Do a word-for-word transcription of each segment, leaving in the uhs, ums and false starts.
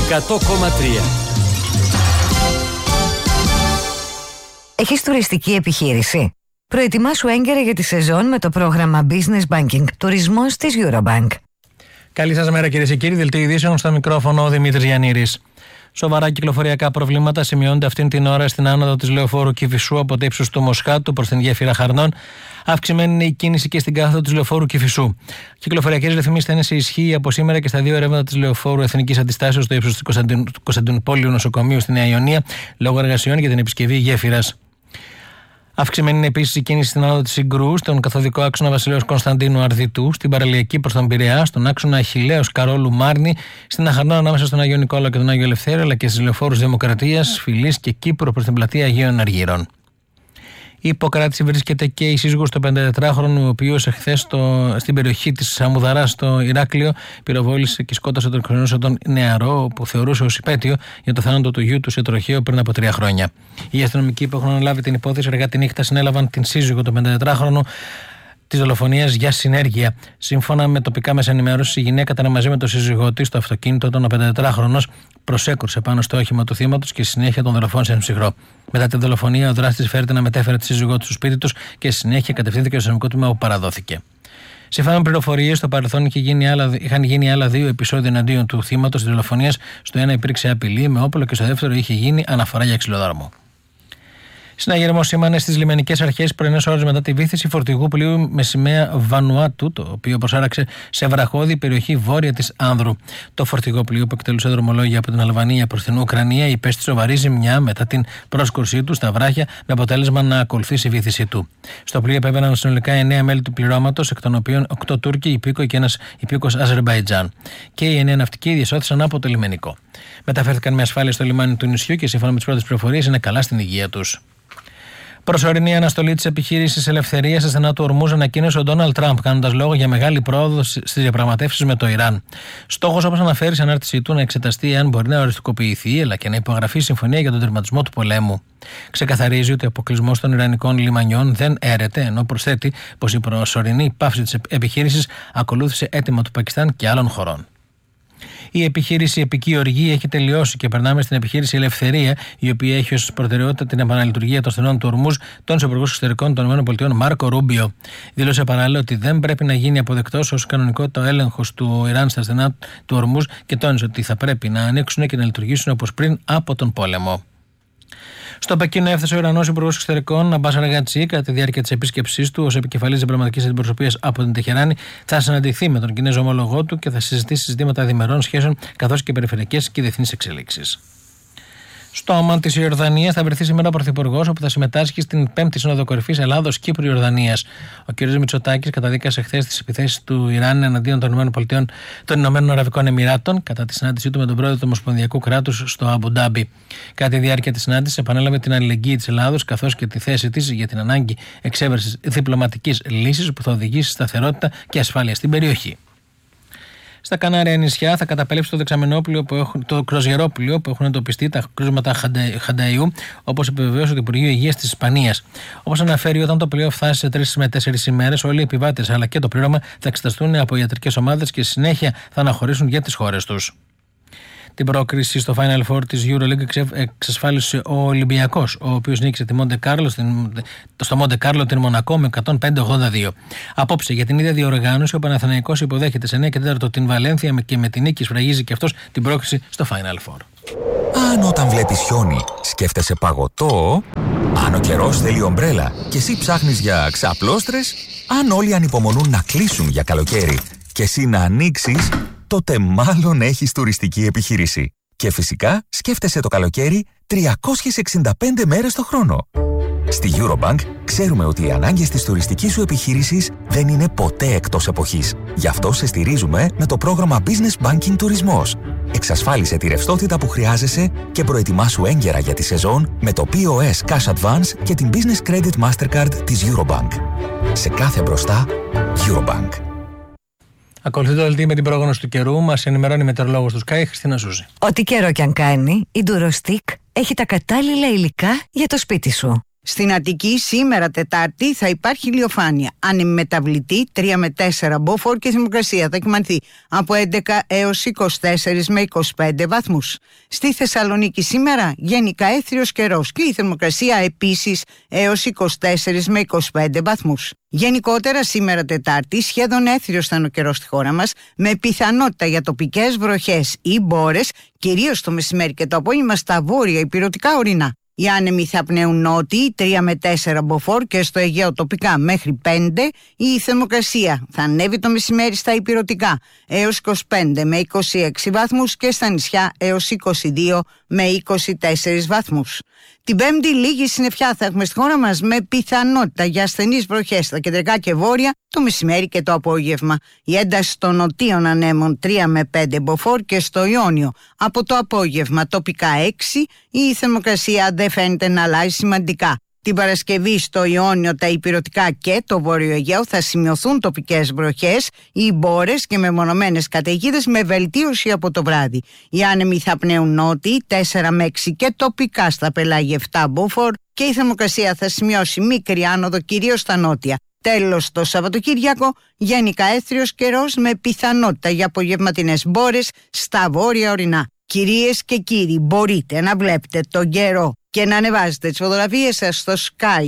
εκατό κόμμα τρία. Έχεις τουριστική επιχείρηση? Προετοιμάσου έγκαιρα για τη σεζόν με το πρόγραμμα Business Banking Τουρισμός της Eurobank. Καλή σας μέρα, κυρίες και κύριοι. Δελτίο ειδήσεων, στο μικρόφωνο ο Δημήτρης Γιαννήρης. Σοβαρά κυκλοφοριακά προβλήματα σημειώνονται αυτήν την ώρα στην άνοδο της λεωφόρου Κηφισού από το ύψος του Μοσχάτου προς την γέφυρα Χαρνών. Αυξημένη είναι η κίνηση και στην κάθοδο της λεωφόρου Κηφισού. Κυκλοφοριακές ρυθμίσεις θα είναι σε ισχύ από σήμερα και στα δύο ρεύματα της λεωφόρου Εθνικής Αντιστάσεως στο ύψος του Κωνσταντινουπόλιου Νοσοκομείου στη Νέα Ιωνία λόγω εργασιών για την επισκευή γέφυρας. Αυξημένη είναι επίσης η κίνηση στην άνοδο της Συγκρού, στον καθοδικό άξονα Βασιλέως Κωνσταντίνου Αρδιτού, στην παραλιακή προς τον Πειραιά, στον άξονα Αχιλλέως Καρόλου Μάρνη, στην Αχαρνό ανάμεσα στον Άγιο Νικόλαο και τον Άγιο Ελευθέριο, αλλά και στις λεωφόρους Δημοκρατίας, Φυλής και Κύπρου προς την πλατεία Αγίων Αργύρων. Η υποκράτηση βρίσκεται και η σύζυγος του πεντατετράχρονου, ο οποίος εχθές στην περιοχή της Σαμουδαράς στο Ηράκλειο πυροβόλησε και σκότωσε τον ξενούσε τον νεαρό που θεωρούσε ως υπέτειο για το θάνατο του γιού του σε τροχαίο πριν από τρία χρόνια. Οι αστυνομικοί που έχουν αναλάβει την υπόθεση αργά τη νύχτα συνέλαβαν την σύζυγο του πεντατετράχρονου της δολοφονίας για συνέργεια. Σύμφωνα με τοπικά μέσα ενημέρωσης, η γυναίκα ήταν μαζί με τον σύζυγό της στο αυτοκίνητο όταν ο πεντατετράχρονος προσέκρουσε πάνω στο όχημα του θύματος και συνέχεια τον δολοφόνησε εν ψυχρό. Μετά τη δολοφονία, ο δράστης φέρεται να μετέφερε τη σύζυγό του στο σπίτι τους και συνέχεια κατευθύνθηκε στο αστυνομικό τμήμα όπου παραδόθηκε. Σύμφωνα με πληροφορίες, στο παρελθόν είχε γίνει άλλα, είχαν γίνει άλλα δύο επεισόδια εναντίον του θύματος της δολοφονίας. Στο ένα υπήρξε απειλή με όπλο και στο δεύτερο είχε γίνει αναφορά για ξυλοδάρμο. Συναγερμό σήμανε στις λιμενικές αρχές πρωινές ώρες μετά τη βύθιση φορτηγού πλοίου με σημαία Βανουάτου, το οποίο προσάραξε σε βραχώδη περιοχή βόρεια της Άνδρου. Το φορτηγό πλοίο που εκτελούσε δρομολόγια από την Αλβανία προς την Ουκρανία υπέστη σοβαρή ζημιά μετά την πρόσκρουσή του στα βράχια, με αποτέλεσμα να ακολουθήσει η βύθισή του. Στο πλοίο επέβαιναν συνολικά εννέα μέλη του πληρώματος, εκ των οποίων οκτώ Τούρκοι, υπήκοοι και ένας υπήκος Αζερμπαϊτζάν. Και οι εννέα ναυτικοί διασώθησαν από το λιμενικό. Μεταφέρθηκαν με ασφάλεια στο λιμάνι του νησιού και σύμφωνα με τις πρώτες πληροφορίες είναι καλά στην υγεία τους. Προσωρινή αναστολή της επιχείρησης Ελευθερίας στη στενά του Ορμούζ ανακοίνωσε ο Ντόναλντ Τραμπ, κάνοντας λόγο για μεγάλη πρόοδο στις διαπραγματεύσεις με το Ιράν. Στόχος, όπως αναφέρει σε ανάρτησή του, να εξεταστεί εάν μπορεί να οριστικοποιηθεί αλλά και να υπογραφεί συμφωνία για τον τερματισμό του πολέμου. Ξεκαθαρίζει ότι ο αποκλεισμός των Ιρανικών λιμανιών δεν έρεται, ενώ προσθέτει πως η προσωρινή πάυση της επιχείρησης ακολούθησε αίτημα του Πακιστάν και άλλων χωρών. Η επιχείρηση Επική Οργή έχει τελειώσει και περνάμε στην επιχείρηση Ελευθερία, η οποία έχει ως προτεραιότητα την επαναλειτουργία των στενών του Ορμούζ, τον Υπουργός Εξωτερικών των ΗΠΑ Μάρκο Ρούμπιο. Δήλωσε παράλληλα ότι δεν πρέπει να γίνει αποδεκτός ως κανονικότητα ο έλεγχος του Ιράν στα στενά του Ορμούζ και τόνισε ότι θα πρέπει να ανοίξουν και να λειτουργήσουν όπως πριν από τον πόλεμο. Στο Πεκίνο έφτασε ο Ιρανός Υπουργός Εξωτερικών Αμπάς Αργατσί κατά τη διάρκεια της επίσκεψής του ως επικεφαλής διπλωματικής αντιπροσωπείας από την Τεχεράνη. Θα συναντηθεί με τον Κινέζο ομολογό του και θα συζητήσει ζητήματα διμερών σχέσεων καθώς και περιφερειακές και διεθνείς εξελίξεις. Στο Αμάν της Ιορδανίας θα βρεθεί σήμερα ο Πρωθυπουργός, όπου θα συμμετάσχει στην πέμπτη Σύνοδο Κορυφής Ελλάδος-Κύπρου-Ιορδανίας. Ο κ. Μητσοτάκης καταδίκασε χθες τις επιθέσεις του Ιράν εναντίον των ΗΠΑ, των Ηνωμένων Αραβικών Εμιράτων, κατά τη συνάντησή του με τον πρόεδρο του Ομοσπονδιακού κράτους στο Αμπουντάμπι. Κατά τη διάρκεια της συνάντησης, επανέλαβε την αλληλεγγύη της Ελλάδος καθώς και τη θέση της για την ανάγκη εξέβρεσης διπλωματικής λύσης που θα οδηγήσει σταθερότητα και ασφάλεια στην περιοχή. Στα Κανάρια νησιά θα καταπέλεψει το δεξαμενόπλιο που έχουν, το κρουαζιερόπλιο που έχουν εντοπιστεί τα κρούσματα Χανταϊού, όπως επιβεβαίωσε το Υπουργείο Υγείας της Ισπανίας. Όπως αναφέρει, όταν το πλοίο φτάσει σε τρεις με τέσσερις ημέρες, όλοι οι επιβάτες αλλά και το πλήρωμα θα εξεταστούν από ιατρικές ομάδες και συνέχεια θα αναχωρήσουν για τις χώρες τους. Την πρόκριση στο Final Four της EuroLeague εξασφάλισε ο Ολυμπιακός, ο οποίος νίκησε τη Μοντε Κάρλο, στο Μοντε Κάρλο την Μονακό με εκατόν πέντε ογδόντα δύο. Απόψε για την ίδια διοργάνωση ο Παναθηναϊκός υποδέχεται σε εννέα και τέσσερα την Βαλένθια και με την νίκη σφραγίζει και αυτός την πρόκριση στο Final Four. Αν όταν βλέπεις χιόνι σκέφτεσαι παγωτό, αν ο καιρός θέλει ομπρέλα και εσύ ψάχνεις για ξαπλώστρες, αν όλοι ανυπομονούν να κλείσουν για καλοκαίρι και εσύ να ανοίξεις, τότε μάλλον έχεις τουριστική επιχείρηση. Και φυσικά σκέφτεσαι το καλοκαίρι τριακόσιες εξήντα πέντε μέρες το χρόνο. Στη Eurobank ξέρουμε ότι οι ανάγκες της τουριστικής σου επιχείρησης δεν είναι ποτέ εκτός εποχής. Γι' αυτό σε στηρίζουμε με το πρόγραμμα Business Banking Τουρισμός. Εξασφάλισε τη ρευστότητα που χρειάζεσαι και προετοιμάσου έγκαιρα για τη σεζόν με το πι ο ες Cash Advance και την Business Credit Mastercard της Eurobank. Σε κάθε μπροστά, Eurobank. Ακολουθεί το δελτίο με την πρόγνωση του καιρού. Μας ενημερώνει η μετεωρολόγος του Sky, Χριστίνα Ζούζη. Ό,τι καιρό κι αν κάνει, η Durostick έχει τα κατάλληλα υλικά για το σπίτι σου. Στην Αττική σήμερα Τετάρτη θα υπάρχει ηλιοφάνεια. Ανεμιμεταβλητή τρία με τέσσερα μποφόρ και η θερμοκρασία θα κυμανθεί από έντεκα έως είκοσι τέσσερα με είκοσι πέντε βαθμούς. Στη Θεσσαλονίκη σήμερα γενικά έθριος καιρός και η θερμοκρασία επίσης έως είκοσι τέσσερα με είκοσι πέντε βαθμούς. Γενικότερα σήμερα Τετάρτη σχεδόν έθριος θα είναι ο καιρός στη χώρα μας, με πιθανότητα για τοπικές βροχές ή μπόρες, κυρίως το μεσημέρι και το απόγευμα στα βόρεια ηπειρωτικά ορεινά. Οι άνεμοι θα πνέουν νότιοι τρία με τέσσερα μποφόρ και στο Αιγαίο τοπικά μέχρι πέντε. Η θερμοκρασία θα ανέβει το μεσημέρι στα ηπειρωτικά έως είκοσι πέντε με είκοσι έξι βαθμούς και στα νησιά έως είκοσι δύο με είκοσι τέσσερα βαθμούς. Την Πέμπτη λίγη συννεφιά θα έχουμε στη χώρα μας, με πιθανότητα για ασθενείς βροχές στα κεντρικά και βόρεια το μεσημέρι και το απόγευμα. Η ένταση των νοτίων ανέμων τρία με πέντε μποφόρ και στο Ιόνιο από το απόγευμα τοπικά έξι. Η θερμοκρασία δεν φαίνεται να αλλάζει σημαντικά. Την Παρασκευή στο Ιόνιο, τα ηπειρωτικά και το Βόρειο Αιγαίο θα σημειωθούν τοπικές βροχές ή μπόρες και μεμονωμένες καταιγίδες, με βελτίωση από το βράδυ. Οι άνεμοι θα πνέουν νότιοι τέσσερα με έξι και τοπικά στα πελάγια επτά μποφόρ και η θερμοκρασία θα σημειώσει μικρή άνοδο κυρίως στα νότια. Τέλος, το Σαββατοκύριακο γενικά έθριος καιρός με πιθανότητα για απογευματινές μπόρες στα βόρεια ορεινά. Κυρίες και κύριοι, μπορείτε να βλέπετε τον καιρό και να ανεβάζετε τις φωτογραφίες σας στο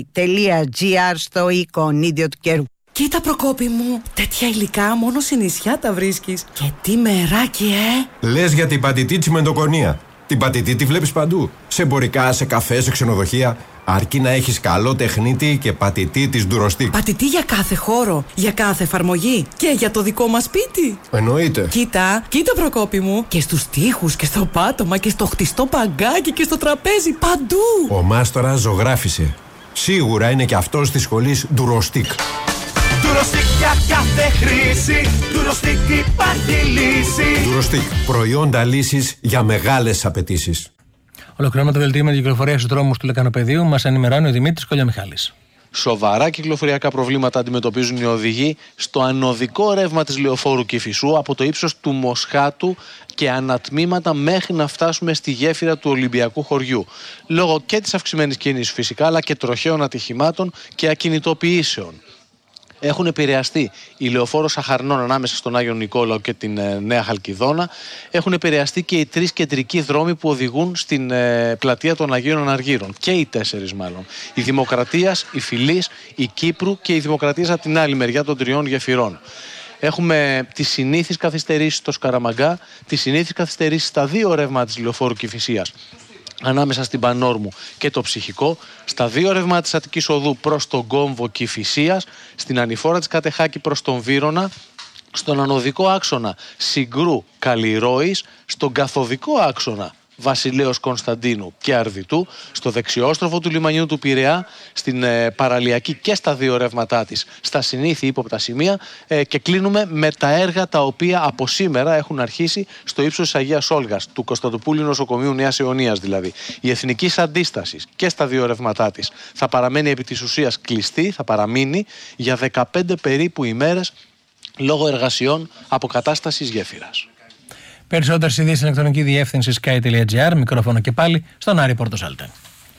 sky.gr στο εικονίδιο του καιρού. Κοίτα Προκόπη μου, τέτοια υλικά μόνο σε νησιά τα βρίσκεις. Και τι μεράκι, ε! Λες για την πατητή τσιμεντοκονία. Την πατητή τη βλέπεις παντού. Σε εμπορικά, σε καφέ, σε ξενοδοχεία. Αρκεί να έχεις καλό τεχνίτη και πατητή της Durostic. Πατητή για κάθε χώρο, για κάθε εφαρμογή και για το δικό μας σπίτι. Εννοείται. Κοίτα, κοίτα Προκόπη μου. Και στους τοίχους και στο πάτωμα και στο χτιστό παγκάκι και στο τραπέζι, παντού. Ο μάστορας ζωγράφισε. Σίγουρα είναι και αυτός της σχολής Durostic. Durostic για κάθε χρήση. Durostic υπάρχει λύση. Durostic, προϊόντα λύσης για μεγάλες απαιτήσεις. Ολοκληρώνουμε το δελτίο με την κυκλοφορία στους δρόμους του Λεκανοπεδίου. Μας ενημερώνει ο Δημήτρης Κολιαμιχάλης. Σοβαρά κυκλοφοριακά προβλήματα αντιμετωπίζουν οι οδηγοί στο ανωδικό ρεύμα της λεωφόρου Κηφισού από το ύψος του Μοσχάτου και ανατμήματα μέχρι να φτάσουμε στη γέφυρα του Ολυμπιακού χωριού. Λόγω και της αυξημένης κίνησης φυσικά, αλλά και τροχαίων ατυχημάτων και ακινητοποιήσεων. Έχουν επηρεαστεί η λεωφόρος Αχαρνών ανάμεσα στον Άγιο Νικόλαο και την ε, Νέα Χαλκιδόνα. Έχουν επηρεαστεί και οι τρεις κεντρικοί δρόμοι που οδηγούν στην ε, πλατεία των Αγίων Αναργύρων. Και οι τέσσερις μάλλον. Η Δημοκρατίας, η Φυλής, η Κύπρου και η Δημοκρατίας από την άλλη μεριά των τριών γεφυρών. Έχουμε τις συνήθεις καθυστερήσεις στο Σκαραμαγκά, τις συνήθεις καθυστερήσεις στα δύο ρεύματα της λεωφόρου Κηφισίας, ανάμεσα στην Πανόρμου και το Ψυχικό, στα δύο ρεύματα της Αττικής Οδού προς τον Κόμβο Κηφισίας, στην ανηφόρα της Κατεχάκη προς τον Βύρωνα, στον ανωδικό άξονα Συγκρού Καλλιρόης, στον καθοδικό άξονα Βασιλέως Κωνσταντίνου και Αρδιτού, στο δεξιόστροφο του λιμανιού του Πειραιά, στην ε, παραλιακή και στα δύο ρεύματά της, στα συνήθη ύποπτα σημεία, ε, και κλείνουμε με τα έργα τα οποία από σήμερα έχουν αρχίσει στο ύψος της Αγίας Όλγας, του Κωνσταντοπούλου Νοσοκομείου Νέας Ιωνίας δηλαδή. Η Εθνικής Αντίστασης και στα δύο ρεύματά της θα παραμένει επί της ουσίας κλειστή, θα παραμείνει για δεκαπέντε περίπου ημέρες λόγω εργασιών αποκατάστασης γέφυρας. Περισσότερες ειδήσεις στην ηλεκτρονική διεύθυνση sky.gr. Μικρόφωνο και πάλι στον Άρη Πορτοσάλτε.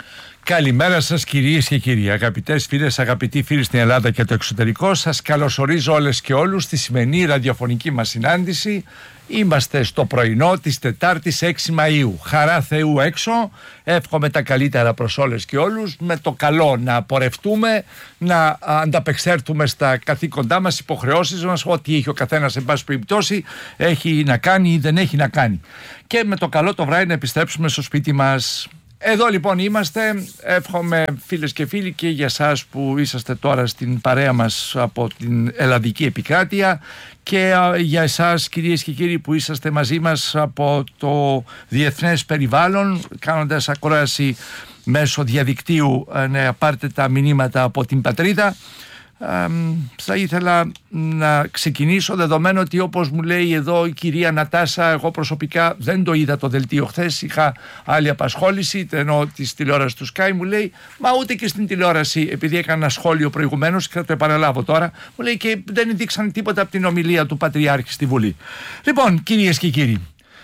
Καλημέρα σας κυρίες και κύριοι, αγαπητές φίλες, αγαπητοί φίλοι στην Ελλάδα και το εξωτερικό. Σας καλωσορίζω όλες και όλους στη σημερινή ραδιοφωνική μας συνάντηση. Είμαστε στο πρωινό της Τετάρτης έξι Μαΐου. Χαρά Θεού έξω. Εύχομαι τα καλύτερα προς όλες και όλους. Με το καλό να πορευτούμε, να ανταπεξέλθουμε στα καθήκοντά μας, υποχρεώσεις μας, ό,τι έχει ο καθένας εν πάση περιπτώσει, έχει να κάνει ή δεν έχει να κάνει. Και με το καλό το βράδυ να επιστρέψουμε στο σπίτι μας. Εδώ λοιπόν είμαστε. Εύχομαι φίλες και φίλοι και για εσάς που είσαστε τώρα στην παρέα μας από την ελλαδική επικράτεια και για εσάς κυρίες και κύριοι που είσαστε μαζί μας από το διεθνές περιβάλλον, κάνοντας ακρόαση μέσω διαδικτύου, να πάρετε τα μηνύματα από την πατρίδα. Ε, θα ήθελα να ξεκινήσω, δεδομένου ότι όπως μου λέει εδώ η κυρία Νατάσα, εγώ προσωπικά δεν το είδα το δελτίο χθες, είχα άλλη απασχόληση, ενώ της τηλεόρασης του Sky, μου λέει, μα ούτε και στην τηλεόραση, επειδή έκανα ένα σχόλιο προηγουμένως και θα το επαναλάβω τώρα, μου λέει και δεν δείξαν τίποτα από την ομιλία του Πατριάρχη στη Βουλή. Λοιπόν, κυρίες και κύριοι,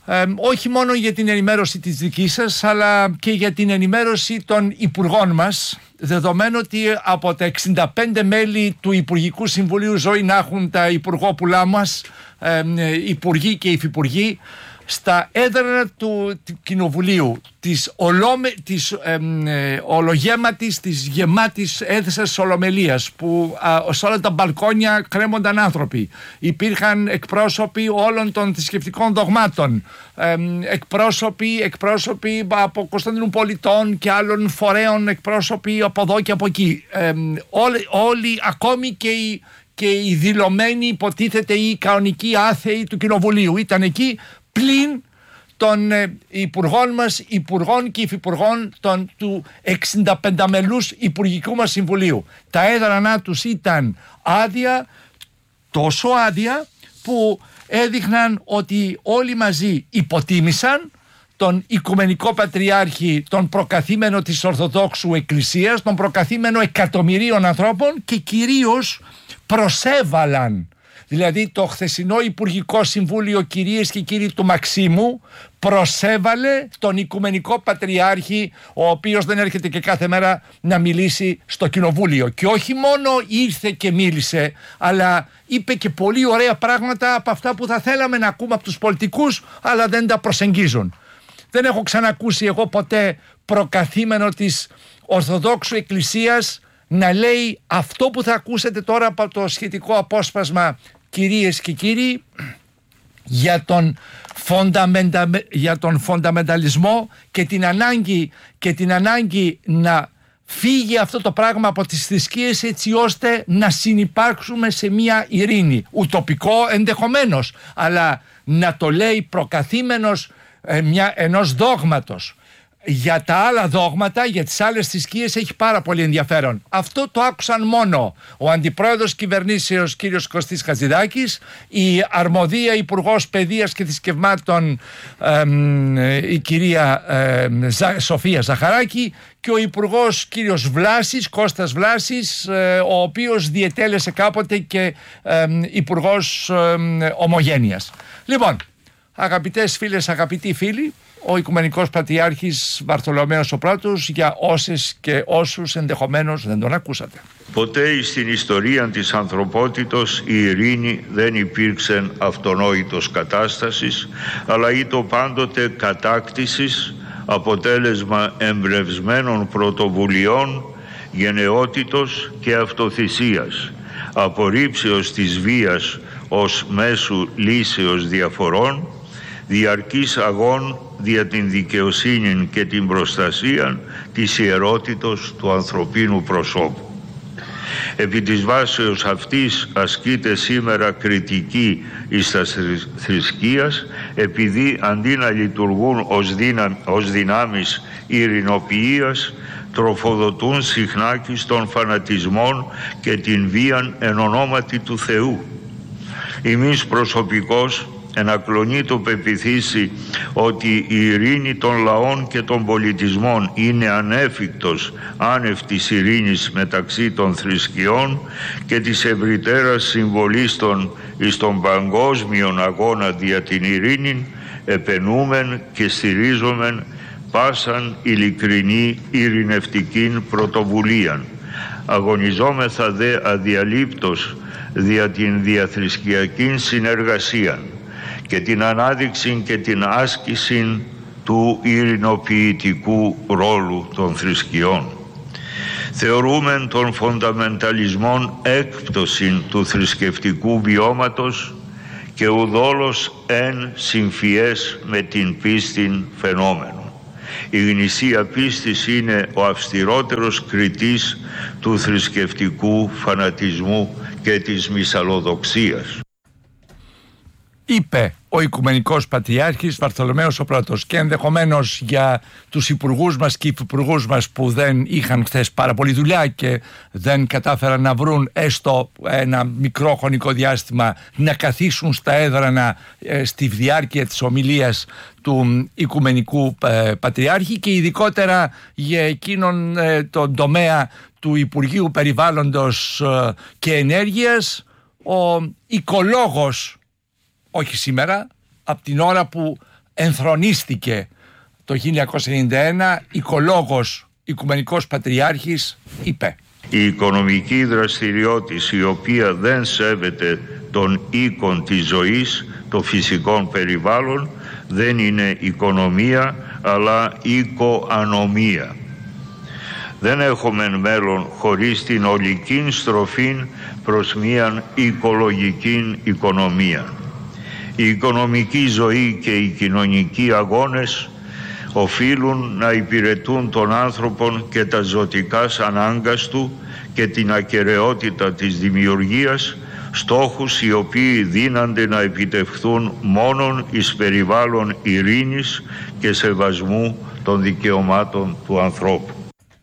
Ε, όχι μόνο για την ενημέρωση της δικής σας, αλλά και για την ενημέρωση των υπουργών μας, δεδομένου ότι από τα εξήντα πέντε μέλη του Υπουργικού Συμβουλίου, ζωή να έχουν τα υπουργόπουλά μας, ε, υπουργοί και υφυπουργοί, στα έδρανα του, του Κοινοβουλίου, της, ολόμε, της ε, ε, ολογέματης, της γεμάτης αίθουσας ολομελίας, που α, σε όλα τα μπαλκόνια κρέμονταν άνθρωποι. Υπήρχαν εκπρόσωποι όλων των θρησκευτικών δογμάτων, ε, εκπρόσωποι, εκπρόσωποι από Κωνσταντινού Πολιτών και άλλων φορέων, εκπρόσωποι από εδώ και από εκεί. Ε, όλοι, όλοι, ακόμη και οι, και οι δηλωμένοι, υποτίθεται, οι κανονικοί άθεοι του Κοινοβουλίου ήταν εκεί, πλην των ε, υπουργών μας, υπουργών και υφυπουργών των, του εξήντα πέντε μελούς Υπουργικού μας Συμβουλίου. Τα έδρανά τους ήταν άδεια, τόσο άδεια που έδειχναν ότι όλοι μαζί υποτίμησαν τον Οικουμενικό Πατριάρχη, τον προκαθήμενο της Ορθοδόξου Εκκλησίας, τον προκαθήμενο εκατομμυρίων ανθρώπων, και κυρίως προσέβαλαν. Δηλαδή το χθεσινό Υπουργικό Συμβούλιο, κυρίες και κύριοι, του Μαξίμου προσέβαλε τον Οικουμενικό Πατριάρχη, ο οποίος δεν έρχεται και κάθε μέρα να μιλήσει στο Κοινοβούλιο. Και όχι μόνο ήρθε και μίλησε, αλλά είπε και πολύ ωραία πράγματα από αυτά που θα θέλαμε να ακούμε από τους πολιτικούς, αλλά δεν τα προσεγγίζουν. Δεν έχω ξανακούσει εγώ ποτέ προκαθήμενο της Ορθοδόξου Εκκλησίας να λέει αυτό που θα ακούσετε τώρα από το σχετικό απόσπασμα, κυρίες και κύριοι, για τον, φονταμεντα, για τον φονταμενταλισμό και την ανάγκη, και την ανάγκη να φύγει αυτό το πράγμα από τις θρησκείες, έτσι ώστε να συνυπάρξουμε σε μια ειρήνη. Ουτοπικό ενδεχομένως, αλλά να το λέει προκαθήμενος ε, μια, ενός δόγματος. Για τα άλλα δόγματα, για τις άλλες θρησκείες έχει πάρα πολύ ενδιαφέρον. Αυτό το άκουσαν μόνο ο Αντιπρόεδρος Κυβερνήσεως κ. Κωστής Χατζηδάκης, η αρμοδία Υπουργός Παιδείας και Θρησκευμάτων ε, η κυρία ε, Ζα, Σοφία Ζαχαράκη, και ο Υπουργός κ. Βλάσης, Κώστας Βλάσης, ε, ο οποίος διετέλεσε κάποτε και ε, Υπουργός ε, Ομογένειας. Λοιπόν, αγαπητές φίλες, αγαπητοί φίλοι, ο Οικουμενικός Πατριάρχης Βαρθολομαίος ο Πρώτος, για όσες και όσους ενδεχομένως δεν τον ακούσατε. Ποτέ στην ιστορία της ανθρωπότητος η ειρήνη δεν υπήρξε αυτονόητος κατάστασης, αλλά ήτο πάντοτε κατάκτησης, αποτέλεσμα εμπρευσμένων πρωτοβουλειών, γενναιότητος και αυτοθυσίας, απορρίψεως της βίας ως μέσου λύσεως διαφορών, διαρκής αγών δια την δικαιοσύνη και την προστασία της ιερότητος του ανθρωπίνου προσώπου. Επί της βάσεως αυτής ασκείται σήμερα κριτική εις τα θρησκείας, επειδή αντί να λειτουργούν ως, δυνα, ως δυνάμεις ειρηνοποιίας, τροφοδοτούν συχνάκις των φανατισμών και την βίαν εν ονόματι του Θεού. Εμείς προσωπικώς ενακλονεί το πεποιθήσει ότι η ειρήνη των λαών και των πολιτισμών είναι ανέφικτος άνευ της ειρήνης μεταξύ των θρησκειών και της ευρυτέρας συμβολίστων εις τον παγκόσμιον αγώνα δια την ειρήνη, επενούμεν και στηρίζομεν πάσαν ειλικρινή ειρηνευτικήν πρωτοβουλίαν. Αγωνιζόμεθα δε αδιαλείπτως δια την διαθρησκειακήν συνεργασία και την ανάδειξη και την άσκηση του ειρηνοποιητικού ρόλου των θρησκειών. Θεωρούμε τον φονταμενταλισμό έκπτωση του θρησκευτικού βιώματος και ουδόλως εν συμφιές με την πίστη φαινόμενο. Η γνησία πίστης είναι ο αυστηρότερος κριτής του θρησκευτικού φανατισμού και της μυσαλλοδοξίας. Είπε ο Οικουμενικός Πατριάρχης Βαρθολομαίος ο Πρώτος, και ενδεχομένως για τους υπουργούς μας και υφυπουργούς μας που δεν είχαν χθες πάρα πολύ δουλειά και δεν κατάφεραν να βρουν έστω ένα μικρό χρονικό διάστημα να καθίσουν στα έδρανα ε, στη διάρκεια της ομιλίας του Οικουμενικού ε, Πατριάρχη, και ειδικότερα για εκείνον ε, τον τομέα του Υπουργείου Περιβάλλοντος ε, και Ενέργειας, ο οικολόγος, όχι σήμερα, από την ώρα που ενθρονίστηκε το χίλια εννιακόσια ενενήντα ένα, οικολόγος, οικουμενικός πατριάρχης, είπε: η οικονομική δραστηριότητα η οποία δεν σέβεται τον οίκον της ζωής, το φυσικό περιβάλλον, δεν είναι οικονομία αλλά οικοανομία. Δεν έχουμε μέλλον χωρίς την ολική στροφή προς μια οικολογική οικονομία. Η οικονομική ζωή και οι κοινωνικοί αγώνες οφείλουν να υπηρετούν τον άνθρωπον και τα ζωτικά ανάγκας του και την ακεραιότητα της δημιουργίας, στόχους οι οποίοι δύνανται να επιτευχθούν μόνον εις περιβάλλον ειρήνης και σεβασμού των δικαιωμάτων του ανθρώπου.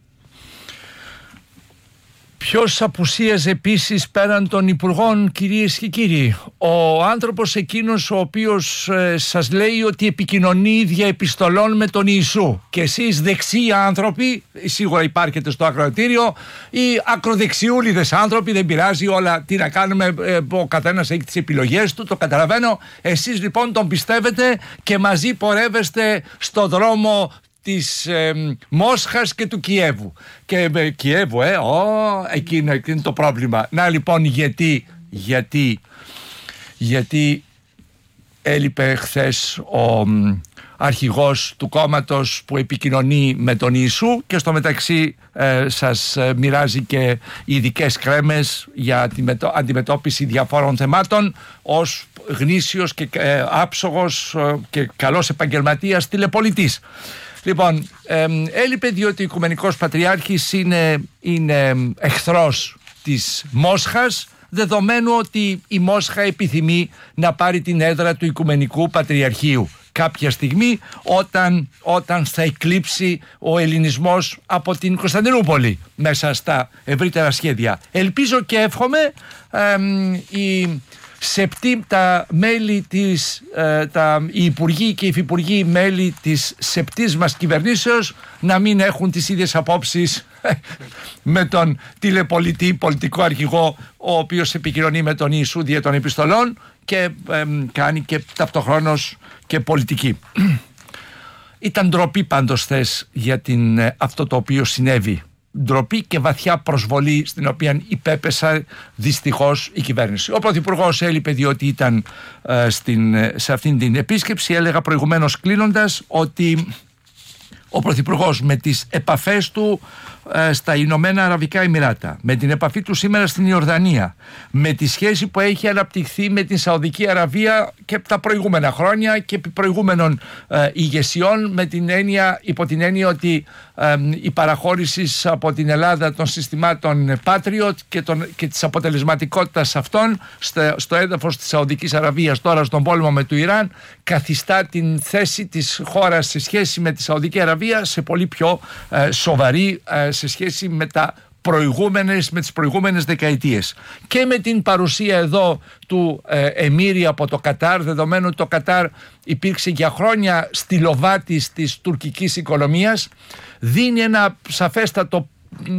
Ποιος απουσίαζε επίσης πέραν των υπουργών, κυρίες και κύριοι? Ο άνθρωπος εκείνος ο οποίος ε, σας λέει ότι επικοινωνεί δια επιστολών με τον Ιησού, και εσείς δεξιοί άνθρωποι, σίγουρα υπάρχετε στο ακροατήριο, ή ακροδεξιούλιδες άνθρωποι, δεν πειράζει, όλα τι να κάνουμε, ε, ο καθένας έχει τις επιλογές του, το καταλαβαίνω. Εσείς λοιπόν τον πιστεύετε και μαζί πορεύεστε στο δρόμο της ε, Μόσχας και του Κιέβου. Και ε, Κιέβου, ε, ο, εκείνο, εκείνο είναι το πρόβλημα. Να λοιπόν γιατί, γιατί, γιατί έλειπε χθες ο μ, αρχηγός του κόμματος που επικοινωνεί με τον Ιησού, και στο μεταξύ ε, σας ε, μοιράζει και ειδικές κρέμες για τη μετω, αντιμετώπιση διαφόρων θεμάτων, ως γνήσιος και ε, άψογος ε, και καλός επαγγελματίας τηλεπολιτής. Λοιπόν, ε, έλειπε διότι ο Οικουμενικός Πατριάρχης είναι, είναι εχθρός της Μόσχας, δεδομένου ότι η Μόσχα επιθυμεί να πάρει την έδρα του Οικουμενικού Πατριαρχείου κάποια στιγμή, όταν, όταν θα εκλείψει ο ελληνισμός από την Κωνσταντινούπολη μέσα στα ευρύτερα σχέδια. Ελπίζω και εύχομαι ε, η Σεπτή, τα μέλη της, ε, τα, οι υπουργοί και οι υφυπουργοί μέλη της σεπτής μας κυβερνήσεως να μην έχουν τις ίδιες απόψεις με τον τηλεπολιτή πολιτικό αρχηγό, ο οποίος επικοινωνεί με τον Ιησού δια των επιστολών και ε, κάνει και ταυτοχρόνως και πολιτική. Ήταν ντροπή πάντως θες για την, ε, αυτό το οποίο συνέβη. Ντροπή και βαθιά προσβολή στην οποία υπέπεσε δυστυχώς η κυβέρνηση. Ο Πρωθυπουργός έλειπε διότι ήταν ε, στην, σε αυτήν την επίσκεψη. Έλεγα προηγουμένως κλείνοντας ότι ο Πρωθυπουργός με τις επαφές του ε, στα Ηνωμένα Αραβικά Εμιράτα, με την επαφή του σήμερα στην Ιορδανία, με τη σχέση που έχει αναπτυχθεί με την Σαουδική Αραβία και τα προηγούμενα χρόνια και επί προηγούμενων ε, ηγεσιών, με την έννοια, υπό την έννοια ότι ε, η παραχώρηση από την Ελλάδα των συστημάτων Patriot και, τον, και της αποτελεσματικότητας αυτών στο, στο έδαφος της Σαουδικής Αραβίας τώρα στον πόλεμο με το Ιράν καθιστά την θέση της χώρας σε σχέση με τη Σαουδική Αραβία σε πολύ πιο ε, σοβαρή ε, σε σχέση με τα προηγούμενες, με τις προηγούμενες δεκαετίες. Και με την παρουσία εδώ του ε, Εμμύρη από το Κατάρ, δεδομένου ότι το Κατάρ υπήρξε για χρόνια στυλοβάτης της τουρκικής οικονομίας, δίνει ένα σαφέστατο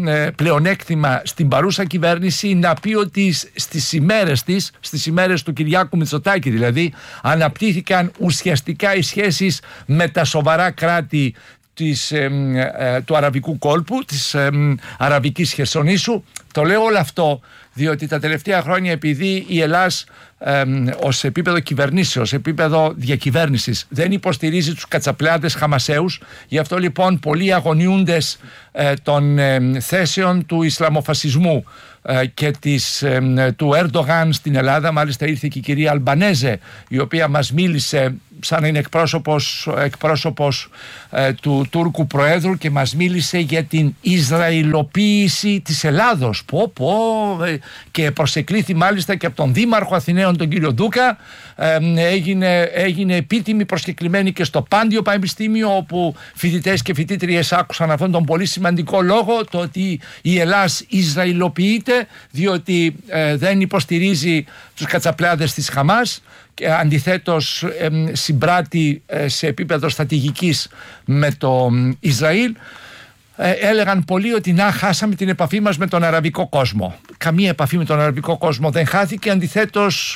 πλεονέκτημα στην παρούσα κυβέρνηση να πει ότι στις ημέρες της, στις ημέρες του Κυριάκου Μητσοτάκη δηλαδή, αναπτύχθηκαν ουσιαστικά οι σχέσεις με τα σοβαρά κράτη της, ε, ε, του αραβικού κόλπου, της ε, αραβικής Χερσονήσου. Το λέω όλο αυτό διότι τα τελευταία χρόνια, επειδή η Ελλάς ε, ως επίπεδο κυβερνήσεως, επίπεδο διακυβέρνησης δεν υποστηρίζει τους κατσαπλιάδες Χαμασαίους, γι' αυτό λοιπόν πολλοί αγωνιούντες ε, των ε, θέσεων του Ισλαμοφασισμού ε, και της, ε, του Ερντογάν στην Ελλάδα. Μάλιστα ήρθε και η κυρία Αλμπανέζε, η οποία μας μίλησε σαν να είναι εκπρόσωπος, εκπρόσωπος ε, του Τούρκου Προέδρου και μας μίλησε για την Ισραηλοποίηση της Ελλάδος. Πω, πω, ε, και προσεκλήθη μάλιστα και από τον Δήμαρχο Αθηναίων τον κύριο Ντούκα. Ε, έγινε, έγινε επίτιμη προσκεκλημένη και στο Πάντιο Πανεπιστήμιο, όπου φοιτητές και φοιτήτριες άκουσαν αυτόν τον πολύ σημαντικό λόγο, το ότι η Ελλάς Ισραηλοποιείται διότι ε, δεν υποστηρίζει τους κατσαπλάδες της Χαμάς, και αντιθέτως ε, συμπράττει ε, σε επίπεδο στρατηγικής με το ε, Ισραήλ. Ε, έλεγαν πολλοί ότι να χάσαμε την επαφή μας με τον αραβικό κόσμο. Καμία επαφή με τον αραβικό κόσμο δεν χάθηκε, αντιθέτως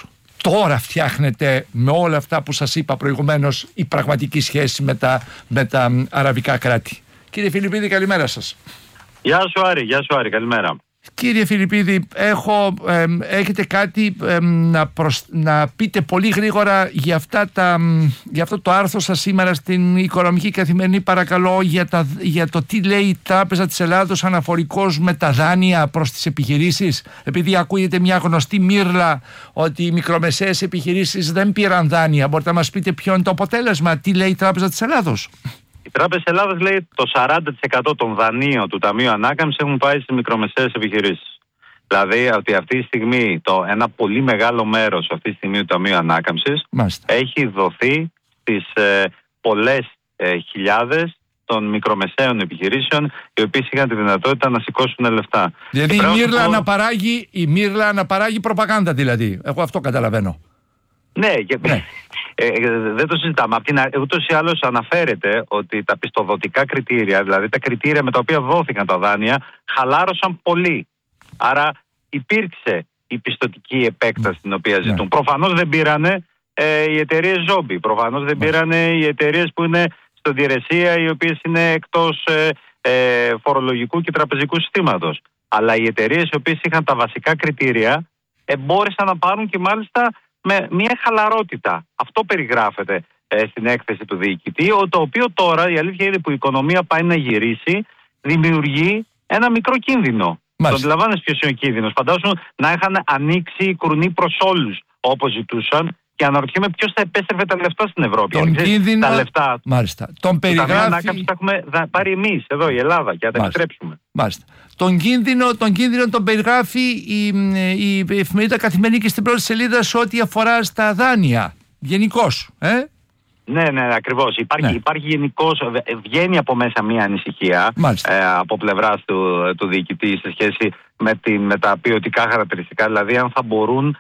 τώρα φτιάχνεται με όλα αυτά που σας είπα προηγουμένως η πραγματική σχέση με τα, με τα αραβικά κράτη. Κύριε Φιλιππίδη, καλημέρα σας. Γεια σου Άρη, γεια σου Άρη, καλημέρα. Κύριε Φιλιππίδη, έχω, ε, έχετε κάτι ε, να, προσ... να πείτε πολύ γρήγορα για, αυτά τα, για αυτό το άρθρο σας σήμερα στην Οικονομική Καθημερινή, παρακαλώ, για, τα, για το τι λέει η Τράπεζα της Ελλάδος αναφορικώς με τα δάνεια προς τις επιχειρήσεις, επειδή ακούγεται μια γνωστή μύρλα ότι οι μικρομεσαίες επιχειρήσεις δεν πήραν δάνεια. Μπορείτε να μας πείτε ποιο είναι το αποτέλεσμα, τι λέει η Τράπεζα της Ελλάδος? Η Τράπεζα της Ελλάδας λέει το σαράντα τοις εκατό των δανείων του Ταμείου Ανάκαμψης έχουν πάει στις μικρομεσαίες επιχειρήσεις. Δηλαδή ότι αυτή τη στιγμή το, ένα πολύ μεγάλο μέρος αυτή τη στιγμή του Ταμείου Ανάκαμψης Μάλιστα. έχει δοθεί στις ε, πολλές ε, χιλιάδες των μικρομεσαίων επιχειρήσεων, οι οποίες είχαν τη δυνατότητα να σηκώσουν λεφτά. Δηλαδή η Μύρλα, πω... αναπαράγει, η Μύρλα αναπαράγει προπαγάνδα, δηλαδή. Εγώ αυτό καταλαβαίνω. Ναι, και... ναι. Ε, δεν το συζητάμε. Ούτως ή άλλως αναφέρεται ότι τα πιστοδοτικά κριτήρια, δηλαδή τα κριτήρια με τα οποία δόθηκαν τα δάνεια, χαλάρωσαν πολύ. Άρα υπήρξε η πιστωτική επέκταση την οποία ζητούν. Ναι. Προφανώς δεν πήρανε ε, οι εταιρείες ζόμπι. Προφανώς δεν πήρανε οι εταιρείες που είναι στον διαιρεσία, οι οποίες είναι εκτός ε, ε, φορολογικού και τραπεζικού συστήματος. Αλλά οι εταιρείες οι οποίες είχαν τα βασικά κριτήρια ε, μπόρεσαν να πάρουν και μάλιστα με μια χαλαρότητα. Αυτό περιγράφεται ε, στην έκθεση του διοικητή, το οποίο τώρα η αλήθεια είναι που η οικονομία πάει να γυρίσει, δημιουργεί ένα μικρό κίνδυνο. Το αντιλαμβάνεσαι ποιος είναι ο κίνδυνος? Φαντάσου να είχαν ανοίξει η κουρνή προς όλους όπως ζητούσαν και αναρωτιέμαι ποιος θα επέστρεφε τα λεφτά στην Ευρώπη. Τον κίνδυνο... Τα λεφτά Μάλιστα. Τον περιγράφει... Τα ανάκαμψη τα έχουμε πάρει εμείς εδώ η Ελλάδα και να τα επιστρέψουμε. Μάλιστα. Τον κίνδυνο, τον κίνδυνο τον περιγράφει η, η εφημερίδα Καθημερινή και στην πρώτη σελίδα σε ό,τι αφορά στα δάνεια. Γενικώς. Ε? Ναι, ναι, ακριβώς. Υπάρχει, ναι. υπάρχει γενικώς, βγαίνει από μέσα μια ανησυχία ε, από πλευράς του, του διοικητή σε σχέση με, την, με τα ποιοτικά χαρακτηριστικά, δηλαδή αν θα μπορούν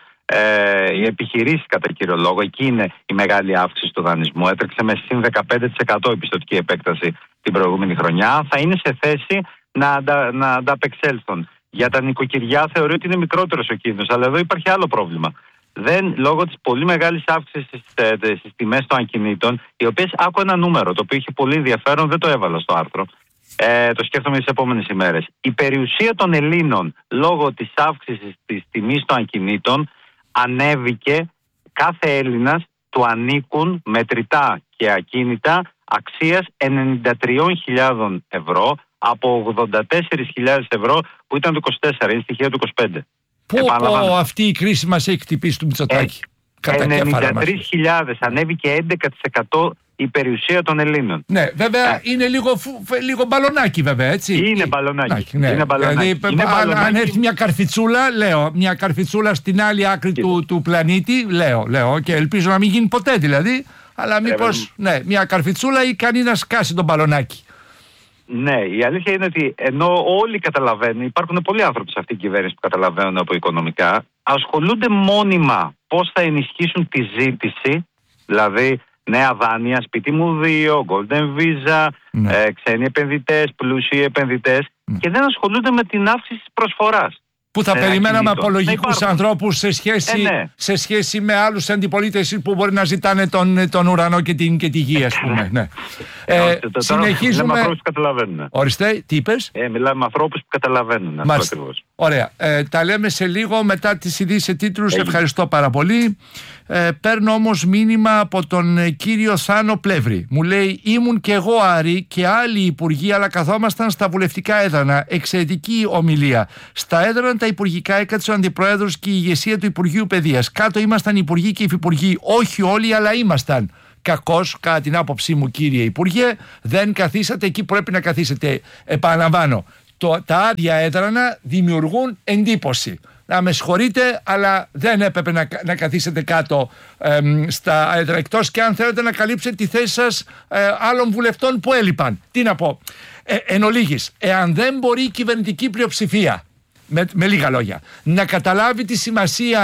ε, οι επιχειρήσεις κατά κύριο λόγο, εκεί είναι η μεγάλη αύξηση του δανεισμού, έτρεξε με συν δεκαπέντε τοις εκατό η πιστωτική επέκταση την προηγούμενη χρονιά, θα είναι σε θέση να, αντα, να ανταπεξέλθουν. Για τα νοικοκυριά θεωρεί ότι είναι μικρότερος ο κίνδυνος, αλλά εδώ υπάρχει άλλο πρόβλημα. Δεν, λόγω της πολύ μεγάλης αύξησης στις, στις τιμές των ακινήτων, οι οποίες, άκου ένα νούμερο το οποίο είχε πολύ ενδιαφέρον, δεν το έβαλα στο άρθρο, ε, το σκέφτομαι τις επόμενες ημέρες. Η περιουσία των Ελλήνων λόγω της αύξησης της τιμής των ακινήτων ανέβηκε, κάθε Έλληνας του ανήκουν μετρητά και ακίνητα αξίας ενενήντα τρεις χιλιάδες ευρώ από ογδόντα τέσσερις χιλιάδες ευρώ που ήταν το είκοσι τέσσερα, είναι στοιχεία του είκοσι πέντε. Πού πω, αυτή η κρίση μας έχει χτυπήσει του Μητσοτάκη. Ε, ενενήντα τρεις χιλιάδες, ανέβηκε έντεκα τοις εκατό η περιουσία των Ελλήνων. Ναι, βέβαια ε. είναι λίγο, λίγο μπαλονάκι βέβαια, έτσι. Είναι μπαλονάκι. Ναι. Είναι μπαλονάκι. Δηλαδή, είναι μπαλονάκι. Αν έρθει μια καρφιτσούλα, λέω, μια καρφιτσούλα στην άλλη άκρη του, του πλανήτη, λέω, λέω, και ελπίζω να μην γίνει ποτέ δηλαδή, αλλά μήπως, ναι, μια καρφιτσούλα ικανή να σκάσει τον μπαλονάκι. Ναι, η αλήθεια είναι ότι ενώ όλοι καταλαβαίνουν, υπάρχουν πολλοί άνθρωποι σε αυτή την κυβέρνηση που καταλαβαίνουν από οικονομικά, ασχολούνται μόνιμα πώς θα ενισχύσουν τη ζήτηση, δηλαδή νέα δάνεια, σπίτι μου δύο, Golden Visa, ναι. ε, ξένοι επενδυτές, πλούσιοι επενδυτές, ναι. και δεν ασχολούνται με την αύξηση της προσφοράς. Που θα περιμέναμε από λογικούς ανθρώπους σε σχέση, ε, ναι. σε σχέση με άλλους αντιπολίτες που μπορεί να ζητάνε τον, τον ουρανό και την, και τη γη, ας πούμε. ναι. ε, ε, το, συνεχίζουμε... Μιλάμε με ανθρώπους που καταλαβαίνουν. Ορίστε, τι είπες? Ε, μιλάμε με ανθρώπους που καταλαβαίνουν. Αυτό Ωραία. Ε, τα λέμε σε λίγο μετά τις ειδήσεις σε τίτλους. Ευχαριστώ πάρα πολύ. Ε, παίρνω όμως μήνυμα από τον ε, κύριο Θάνο Πλεύρη. Μου λέει: ήμουν και εγώ Άρη και άλλοι υπουργοί, αλλά καθόμασταν στα βουλευτικά έδρανα. Εξαιρετική ομιλία. Στα έδρανα τα υπουργικά έκατσε ο αντιπρόεδρος και η ηγεσία του Υπουργείου Παιδείας. Κάτω ήμασταν υπουργοί και υφυπουργοί. Όχι όλοι, αλλά ήμασταν. Κακώς, κατά την άποψή μου, κύριε Υπουργέ, δεν καθίσατε εκεί που πρέπει να καθίσετε. Επαναλαμβάνω, το, τα άδεια έδρανα δημιουργούν εντύπωση. Να με συγχωρείτε, αλλά δεν έπρεπε να, να καθίσετε κάτω ε, στα έδρα, εκτός και αν θέλετε να καλύψετε τη θέση σας ε, άλλων βουλευτών που έλειπαν. Τι να πω, ε, εν ολίγης, εάν δεν μπορεί η κυβερνητική πλειοψηφία, με, με λίγα λόγια, να καταλάβει τη σημασία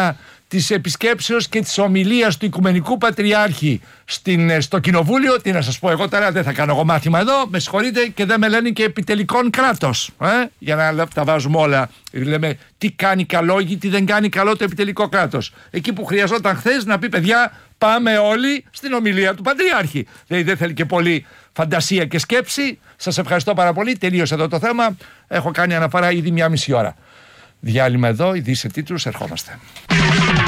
της επισκέψεως και της ομιλίας του Οικουμενικού Πατριάρχη στην, στο Κοινοβούλιο. Τι να σας πω εγώ τώρα, δεν θα κάνω εγώ μάθημα εδώ, με συγχωρείτε, και δεν με λένε και επιτελικών κράτος, ε? Για να τα βάζουμε όλα. Λέμε τι κάνει καλό ή τι δεν κάνει καλό το επιτελικό κράτος. Εκεί που χρειαζόταν χθες να πει, παιδιά, πάμε όλοι στην ομιλία του Πατριάρχη. Δηλαδή δεν θέλει και πολύ φαντασία και σκέψη. Σας ευχαριστώ πάρα πολύ. Τελείωσε εδώ το θέμα. Έχω κάνει αναφορά ήδη μια μισή ώρα. Διάλειμμα εδώ, ειδήσεις σε τίτλους, ερχόμαστε.